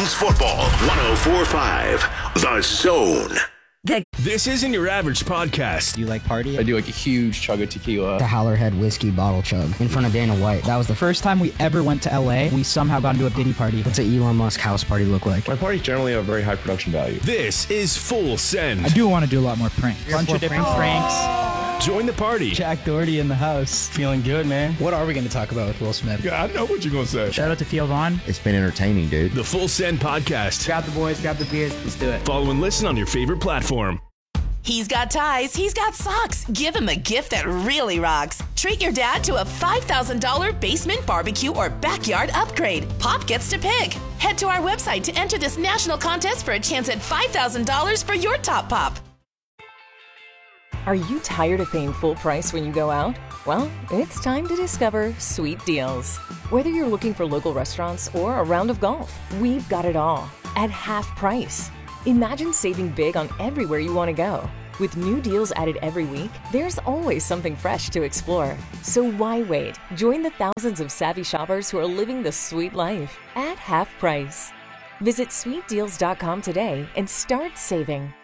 Titans football. 104.5 The Zone. This isn't your average podcast. Do you like party? I do like a huge chug of tequila. The Howlerhead whiskey bottle chug in front of Dana White. That was the first time we ever went to LA. We somehow got into a Diddy party. What's an Elon Musk house party look like? My parties generally have very high production value. This is Full Send. I do want to do a lot more pranks. Bunch of different pranks. Join the party. Jack Doherty in the house. Feeling good, man. What are we going to talk about with Will Smith? Yeah, I know what you're going to say. Shout out to Theo Vaughn. It's been entertaining, dude. The Full Send podcast. Grab the boys, grab the beers, let's do it. Follow and listen on your favorite platform. He's got ties, he's got socks. Give him a gift that really rocks. Treat your dad to a $5,000 basement barbecue or backyard upgrade. Pop gets to pick. Head to our website to enter this national contest for a chance at $5,000 for your top pop. Are you tired of paying full price when you go out? Well, it's time to discover Sweet Deals. Whether you're looking for local restaurants or a round of golf, we've got it all at half price. Imagine saving big on everywhere you want to go. With new deals added every week, there's always something fresh to explore. So why wait? Join the thousands of savvy shoppers who are living the sweet life at half price. Visit sweetdeals.com today and start saving.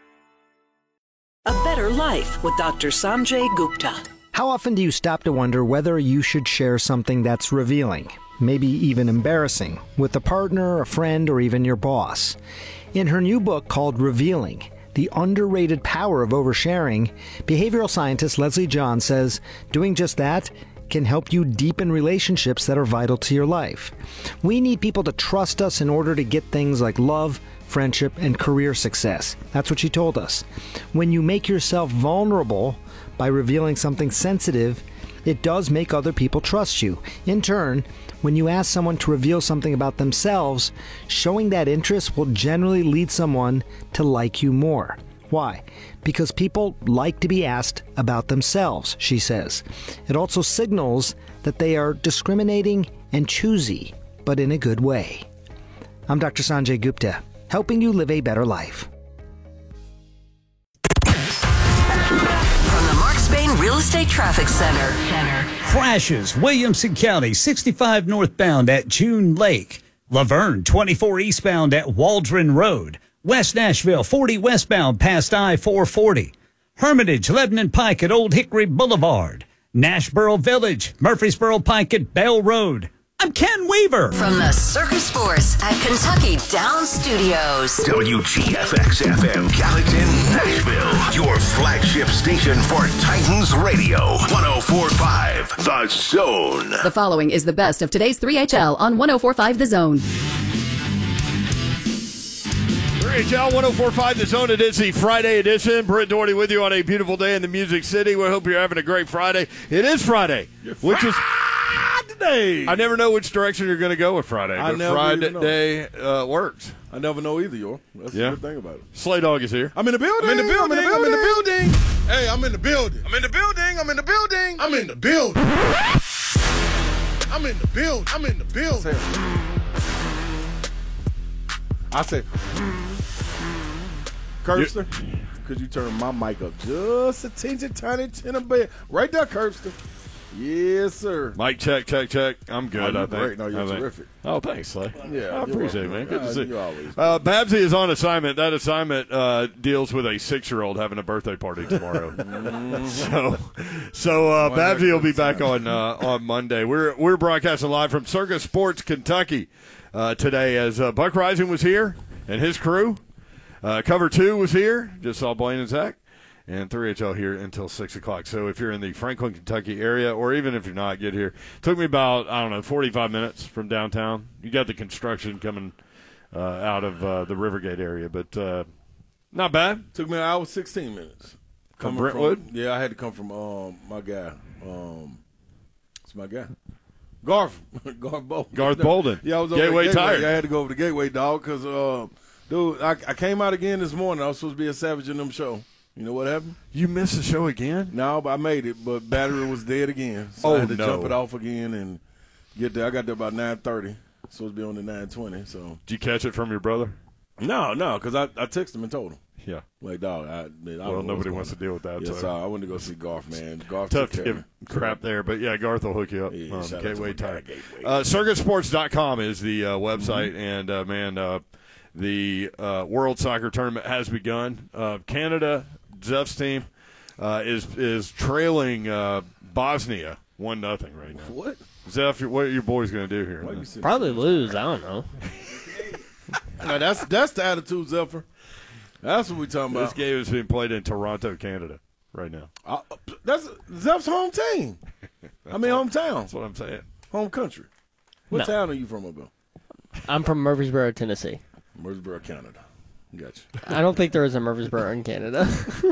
A Better Life with Dr. Sanjay Gupta. How often do you stop to wonder whether you should share something that's revealing, maybe even embarrassing, with a partner, a friend, or even your boss? In her new book called Revealing, The Underrated Power of Oversharing, behavioral scientist Leslie John says doing just that can help you deepen relationships that are vital to your life. We need people to trust us in order to get things like love, friendship, and career success. That's what she told us. When you make yourself vulnerable by revealing something sensitive, it does make other people trust you. In turn, when you ask someone to reveal something about themselves, showing that interest will generally lead someone to like you more. Why? Because people like to be asked about themselves, she says. It also signals that they are discriminating and choosy, but in a good way. I'm Dr. Sanjay Gupta, helping you live a better life. From the Mark Spain Real Estate Traffic Center. Crashes, Williamson County, 65 northbound at June Lake. Laverne, 24 eastbound at Waldron Road. West Nashville, 40 westbound past I-440. Hermitage, Lebanon Pike at Old Hickory Boulevard. Nashboro Village, Murfreesboro Pike at Bell Road. I'm Ken Weaver. From the Circus Sports at Kentucky Down Studios. WGFX-FM, Gallatin, Nashville. Your flagship station for Titans Radio. 104.5 The Zone. The following is the best of today's 3HL on 104.5 The Zone. 3HL 104.5 The Zone. It is the Friday edition. Brent Doherty with you on a beautiful day in the Music City. We hope you're having a great Friday. It is Friday, which is today. I never know which direction you're going to go with Friday, but Friday works. I never know either, yo. That's the good thing about it. Slay Dog is here. I'm in the building. I'm in the building. I'm in the building. Hey, I'm in the building. I'm in the building. I'm in the building. I'm in the building. I'm in the building. I'm in the building. I say, Curbster, could you turn my mic up just a tiny bit? Right there, Curbster. Yes, sir. Mic check. I'm good, I think. Great. No, you're terrific. Oh, thanks, Slay. Yeah, I appreciate it, man. Good to see you. Always. Babsy is on assignment. That assignment deals with a 6-year-old having a birthday party tomorrow. So Babsy will be back on Monday. We're broadcasting live from Circus Sports, Kentucky today as Buck Rising was here and his crew. Cover 2 was here. Just saw Blaine and Zach. And 3HL here until 6 o'clock. So if you're in the Franklin, Kentucky area, or even if you're not, get here. Took me about, 45 minutes from downtown. You got the construction coming out of the Rivergate area, but not bad. Took me an hour 16 minutes. From Brentwood? I had to come from my guy. It's my guy. Garth Bolden. Garth Bolden. Yeah, I was over Gateway Tire. Yeah, I had to go over to Gateway, dog, because, dude, I came out again this morning. I was supposed to be a Savage in them show. You know what happened? You missed the show again? No, but I made it, but battery was dead again. So I had to jump it off again and get there. I got there about 9:30. Supposed to be on the 9:20. So did you catch it from your brother? No, because I texted him and told him. Yeah. Like, dog, well, nobody wants to deal with that. Yes, so. I went to go see Garth, man. Garth tough to give crap there, but yeah, Garth will hook you up. Yeah, Gateway Tire. Circuitsports.com is the website, and the World Soccer Tournament has begun. Canada, Zeff's team, is trailing Bosnia 1-0 right now. What? Zeff, what are your boys going to do here? Probably lose. I don't know. No, that's the attitude, Zephyr. That's what we're talking about. This game is being played in Toronto, Canada, right now. That's Zeph's home team. Hometown. That's what I'm saying. Home country. What town are you from, Bill? I'm from Murfreesboro, Tennessee. Murfreesboro, Canada. Gotcha. I don't think there is a Murfreesboro in Canada.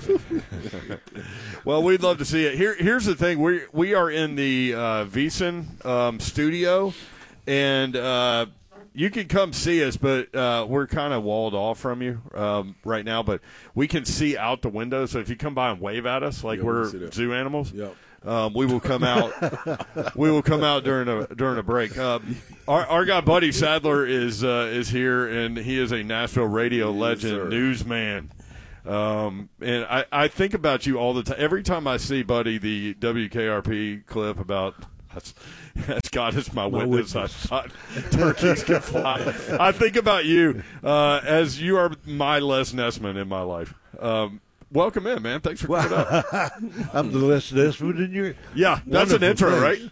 Well, we'd love to see it. Here's the thing. We are in the VSiN studio, and you can come see us, but we're kind of walled off from you right now. But we can see out the window, so if you come by and wave at us like we're zoo animals, we will come out. We will come out during a break. Our guy Buddy Sadler is here, and he is a Nashville radio legend, newsman. And I think about you all the time. Every time I see Buddy, the WKRP clip about. That's God is my witness. I thought turkeys can fly. I think about you as you are my Les Nessman in my life. Welcome in, man. Thanks for coming up. I'm the Les Nessman in your. Yeah, that's an intro, right?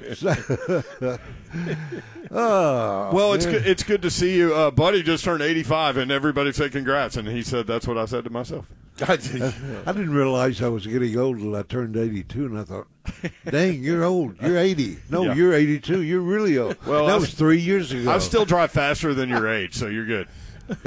Well, it's good to see you. Buddy just turned 85, and everybody said congrats, and he said that's what I said to myself. I didn't realize I was getting old until I turned 82, and I thought, dang, you're old. You're 80. No, you're 82. You're really old. Well, that was 3 years ago. I still drive faster than your age, so you're good.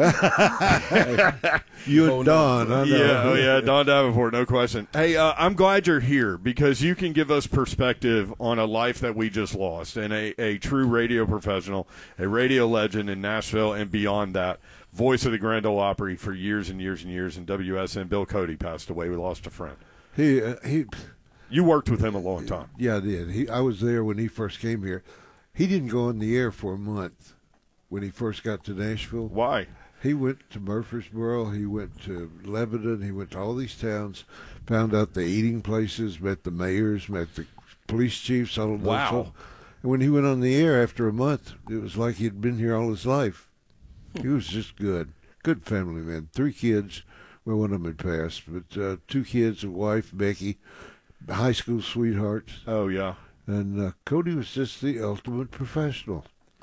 You and Don. I know. Yeah, Don Davenport, no question. Hey, I'm glad you're here because you can give us perspective on a life that we just lost and a true radio professional, a radio legend in Nashville and beyond that. Voice of the Grand Ole Opry for years and years and years, and WSN. Bill Cody passed away. We lost a friend. You worked with him a long time. Yeah, I did. I was there when he first came here. He didn't go on the air for a month when he first got to Nashville. Why? He went to Murfreesboro. He went to Lebanon. He went to all these towns, found out the eating places, met the mayors, met the police chiefs. All of those. Wow. And when he went on the air after a month, it was like he'd been here all his life. He was just good. Good family man. 3 kids. Well, one of them had passed, but 2 kids, a wife, Becky, high school sweethearts. Oh, yeah. And Cody was just the ultimate professional.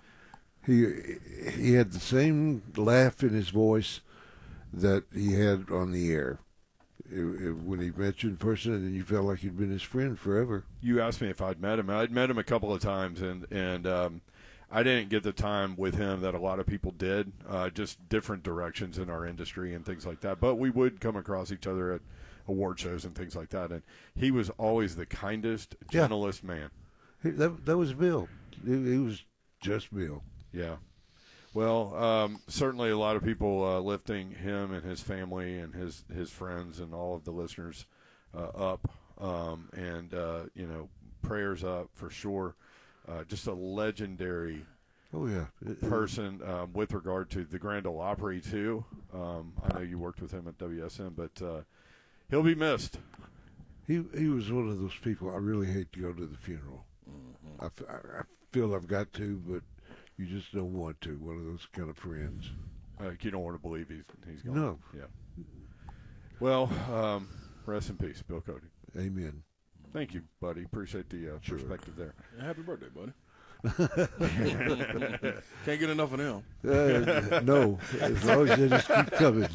He had the same laugh in his voice that he had on the air. When he met you in person, and then you felt like you'd been his friend forever. You asked me if I'd met him. I'd met him a couple of times, and I didn't get the time with him that a lot of people did, just different directions in our industry and things like that. But we would come across each other at award shows and things like that, and he was always the kindest, gentlest man. That was Bill. He was just Bill. Yeah. Well, certainly a lot of people lifting him and his family and his friends and all of the listeners up, and prayers up for sure. Just a legendary person with regard to the Grand Ole Opry, too. I know you worked with him at WSN, but he'll be missed. He was one of those people I really hate to go to the funeral. Mm-hmm. I feel I've got to, but you just don't want to. One of those kind of friends. You don't want to believe he's gone. No. Yeah. Well, rest in peace, Bill Cody. Amen. Thank you, buddy. Appreciate the perspective there. Happy birthday, buddy. Can't get enough of them. No, as long as they just keep coming.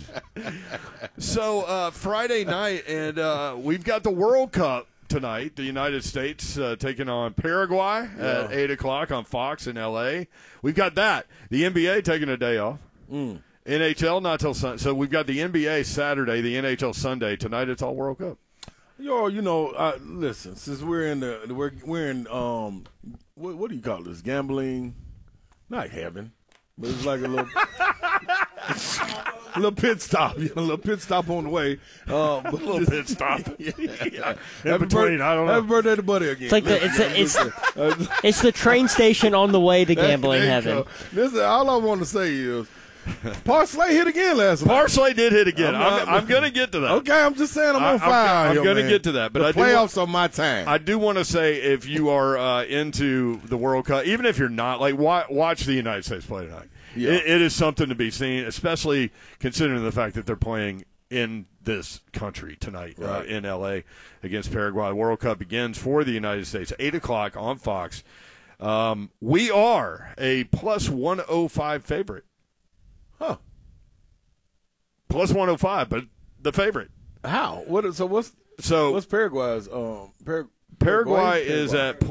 So Friday night, and we've got the World Cup tonight. The United States taking on Paraguay at 8 o'clock on Fox in L.A. We've got that. The NBA taking a day off. NHL not till Sunday. So we've got the NBA Saturday, the NHL Sunday. Tonight it's all World Cup. Listen. Since we're in what do you call this? Gambling, not heaven, but it's like a little little pit stop. A little pit stop on the way. A little pit stop. Yeah. In between, I don't know. Happy birthday to Buddy again. It's like it's the train station on the way to gambling heaven. Listen, all I want to say is, Parsley hit again last night. Parsley did hit again. I'm going to get to that. Okay, I'm just saying I'm on fire. I'm going to get to that. But the playoffs are my time. I do want to say, if you are into the World Cup, even if you're not, like watch the United States play tonight. Yeah. It is something to be seen, especially considering the fact that they're playing in this country tonight, right, in L.A. against Paraguay. The World Cup begins for the United States, 8 o'clock on Fox. We are a plus 105 favorite. Huh. Plus 105, but the favorite. How? What's Paraguay's? Paraguay is at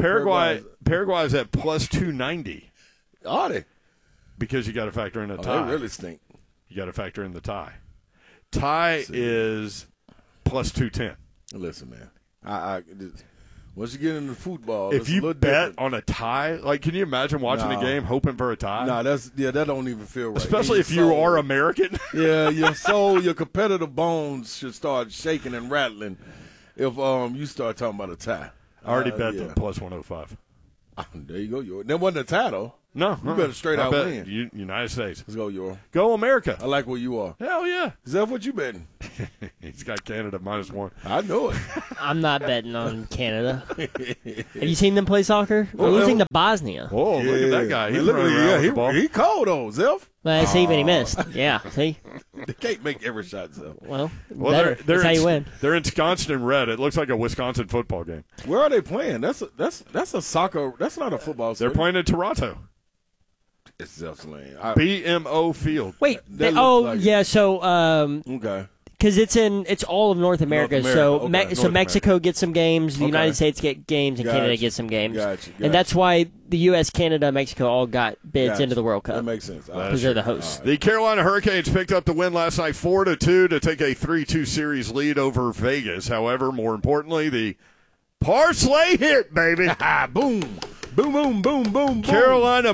plus 290. Are they? Because you got to factor in a tie. They really stink. You got to factor in the tie. Tie is plus 210. Listen, man. Once you get into football, if you bet on a tie, like, can you imagine watching a game hoping for a tie? No, that don't even feel right. Especially if you are American. Yeah, your soul, your competitive bones should start shaking and rattling if you start talking about a tie. I already bet the plus 105. There you go, That wasn't a tie, though. No. You better straight out win. United States. Let's go, Euro. Go America. I like where you are. Hell yeah. Is that what you betting? He's got Canada -1. I know it. I'm not betting on Canada. Have you seen them play soccer? We're losing to Bosnia. Oh, look at that guy. He's running around with the ball. He cold, though, Zeph. Well, see, but he missed. Yeah, see? They can't make every shot, Zeph. Well better. That's how you win. They're ensconced in red. It looks like a Wisconsin football game. Where are they playing? That's a soccer. That's not a football. They're playing in Toronto. It's Zeph's lane. BMO Field. Wait. So okay. Because it's all of North America. So Mexico gets some games, the United States get games, and Canada gets some games. And that's why the U.S., Canada, Mexico all got bids into the World Cup. That makes sense. Because they're the hosts. The Carolina Hurricanes picked up the win last night 4-2 to take a 3-2 series lead over Vegas. However, more importantly, the Parsley hit, baby. Boom. Boom, boom, boom, boom, boom. Carolina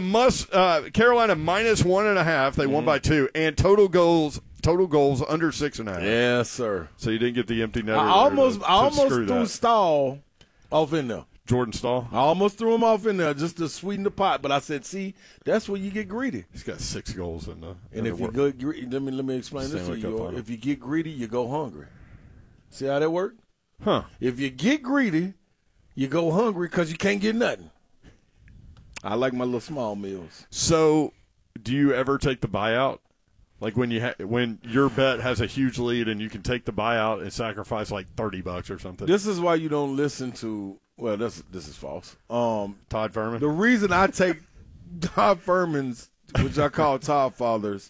-1.5. They won by 2. And total goals under 6.5. Yes, sir. So you didn't get the empty netter. I almost threw Stahl off in there. Jordan Stahl? I almost threw him off in there just to sweeten the pot, but I said, see, that's where you get greedy. He's got 6 goals in the. And if you go, let me explain this to you. If you get greedy, you go hungry. See how that works? Huh. If you get greedy, you go hungry because you can't get nothing. I like my little small meals. So, do you ever take the buyout? Like when when your bet has a huge lead and you can take the buyout and sacrifice like $30 or something. This is why you don't listen to. Well, this is false. Todd Furman. The reason I take Todd Furman's, which I call Todd Fathers,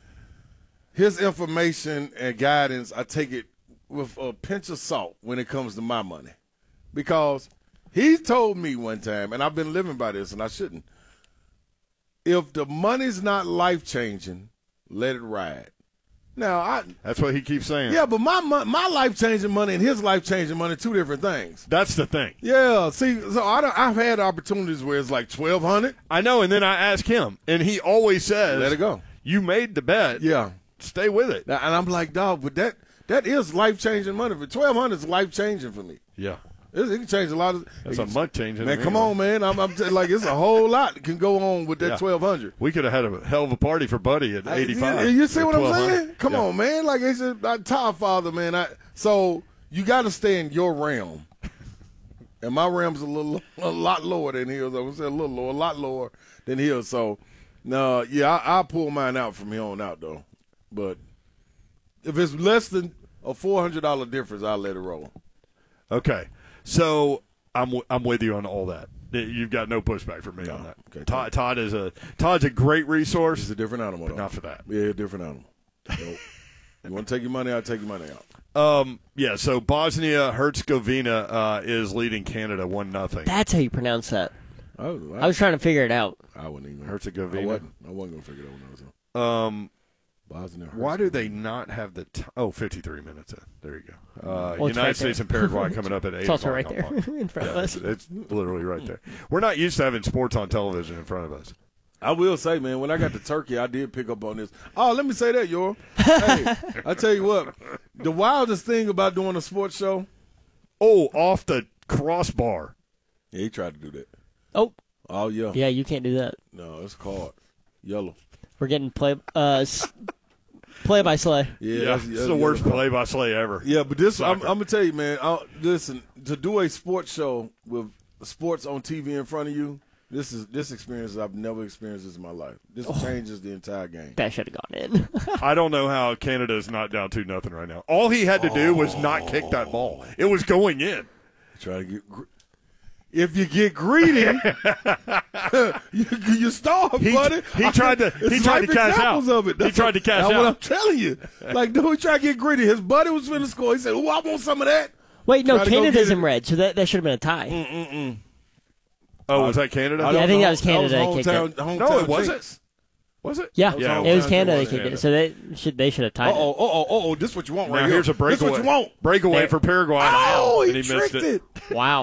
his information and guidance, I take it with a pinch of salt when it comes to my money, because he told me one time, and I've been living by this, and I shouldn't. If the money's not life-changing, let it ride. Now, that's what he keeps saying. Yeah, but my life-changing money and his life-changing money, 2 different things. That's the thing. Yeah, see, so I've had opportunities where it's like $1,200. I know, and then I ask him, and he always says, let it go. You made the bet. Yeah. Stay with it. And I'm like, dog, but that is life-changing money. For $1,200 is life-changing for me. Yeah. It can change a lot of. That's a month changing. Man, come on, man. I'm like, it's a whole lot that can go on with that $1,200. We could have had a hell of a party for Buddy at 85. You see what I'm saying? Come on, man. Like, it's a Todd Father, man. So you got to stay in your realm, and my realm's a lot lower than his. I would say a lot lower than his. So, no, I'll pull mine out from here on out though. But if it's less than a $400 difference, I'll let it roll. Okay. So I'm with you on all that. You've got no pushback from me on that. Okay, Todd's a great resource. He's a different animal, but not for that. Yeah, a different animal. Nope. You want to take your money out? Take your money out. So Bosnia-Herzegovina is leading Canada 1-0. That's how you pronounce that. Oh, I was trying to figure it out. I wouldn't even. Herzegovina. I wasn't going to figure it out when I was on. Bosnia. Why do they not have the 53 minutes in? There you go. United States and Paraguay coming up at 8 It's also right there in front of us. It's literally right there. We're not used to having sports on television in front of us. I will say, man, when I got to Turkey, I did pick up on this. Oh, let me say that, Yor. Hey, I tell you what, the wildest thing about doing a sports show. Oh, off the crossbar. Yeah, he tried to do that. Oh, yeah. Yeah, you can't do that. No, it's called yellow. We're getting play by Slay. Yeah, it's the worst play by Slay ever. Yeah, but this I'm gonna tell you, man. Listen, to do a sports show with sports on TV in front of you, this experience I've never experienced this in my life. This changes the entire game. That should have gone in. I don't know how Canada is not down 2-0 right now. All he had to do was not kick that ball. It was going in. Try to get. If you get greedy, you starve, buddy. He tried to cash out. Of it. He tried to cash out. That's what I'm telling you. Like, dude, he tried to get greedy. His buddy was finna score. He said, "Oh, I want some of that." Wait, no, Canada's in red, so that should have been a tie. Oh, was that Canada? I think that was Canada that kicked it. No, it wasn't. Was it? Yeah, it was Canada that kicked it. So they should have tied it. Oh, this is what you want right now here. Here's a breakaway. This is what you want. Breakaway for Paraguay. Oh, and he missed tricked it. Wow.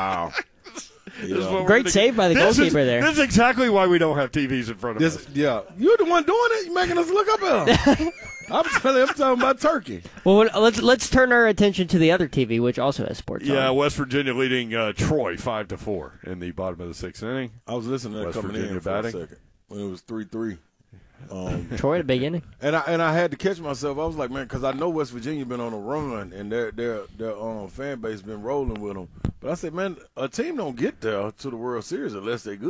Yeah. Great save by the goalkeeper there. This is exactly why we don't have TVs in front of us. Yeah, you're the one doing it. You're making us look up at him. I'm talking about Turkey. Well, let's turn our attention to the other TV, which also has sports. Yeah, on. West Virginia leading Troy 5-4 in the bottom of the sixth inning. I was listening to that West coming Virginia in for batting. a second when it was 3-3. Troy at the beginning. And I had to catch myself. I was like, man, because I know West Virginia been on a run and their fan base been rolling with them. But I said, man, a team don't get there to the World Series unless they good.